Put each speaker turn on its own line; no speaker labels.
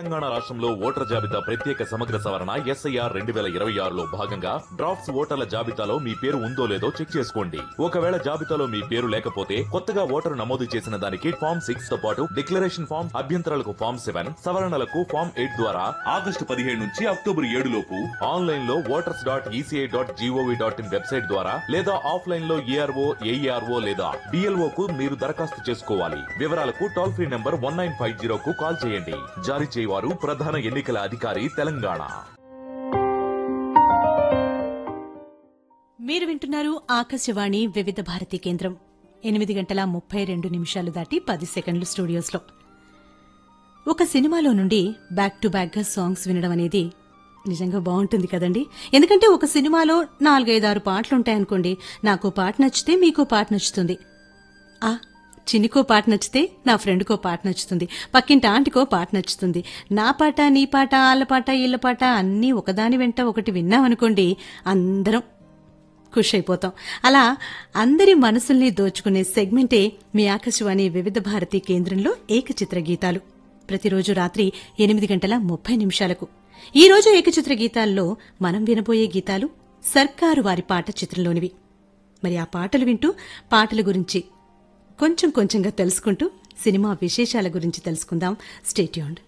తెలంగాణ రాష్ట్రంలో ఓటర్ జాబితా ప్రత్యేక సమగ్ర సవరణ SIR 2026లో భాగంగా డ్రాఫ్ట్స్ ఓటర్ల జాబితాలో మీ పేరు ఉందో లేదో చెక్ చేసుకోండి. ఒకవేళ జాబితాలో మీ పేరు లేకపోతే కొత్తగా ఓటరు నమోదు చేసిన దానికి ఫామ్ 6 తో పాటు డిక్లరేషన్ ఫామ్, అభ్యంతరాలకు ఫామ్ 7, సవరణలకు ఫామ్ 8 ద్వారా ఆగస్టు 15 నుంచి అక్టోబర్ 7 లోపు ఆన్లైన్ లో voters.eci.gov.in వెబ్సైట్ ద్వారా లేదా ఆఫ్లైన్ లో ARO, AERO లేదా BLO కు మీరు దరఖాస్తు చేసుకోవాలి. వివరాలకు టోల్ ఫ్రీ నంబర్ 1950 కు కాల్ చేయండి. జారీ చేయవారు ప్రధాన ఎన్నికల అధికారి తెలంగాణ.
మీరు వింటున్నారు ఆకాశవాణి వివిధ భారతి కేంద్రం. 8:32 దాటి 10 సెకండ్లు స్టూడియోస్లో. ఒక సినిమాలో నుండి బ్యాక్ టు బ్యాక్ గా సాంగ్స్ వినడం అనేది నిజంగా బాగుంటుంది కదండి. ఎందుకంటే ఒక సినిమాలో 4-5-6 పాటలుంటాయనుకోండి. నాకో పాట నచ్చితే మీకో పాట నచ్చుతుంది, చిన్నికో పాట నచ్చితే నా ఫ్రెండ్కో పాట నచ్చుతుంది, పక్కింటి ఆంటీకో పాట నచ్చుతుంది. నా పాట, నీ పాట, ఆళ్ల పాట, ఈళ్ల పాట అన్నీ ఒకదాని వెంట ఒకటి విన్నామనుకోండి, అందరం ఖుష్ అయిపోతాం. అలా అందరి మనసుల్ని దోచుకునే సెగ్మెంటే మీ ఆకాశవాణి వివిధ భారతి కేంద్రంలో ఏకచిత్ర గీతాలు. ప్రతిరోజు రాత్రి 8:30 ఈ రోజు ఏకచిత్ర గీతాల్లో మనం వినబోయే గీతాలు సర్కారు వారి పాట చిత్రంలోనివి. మరి ఆ పాటలు వింటూ పాటల గురించి కొంచెంగా తెలుసుకుంటూ సినిమా విశేషాల గురించి తెలుసుకుందాం. Stay tuned.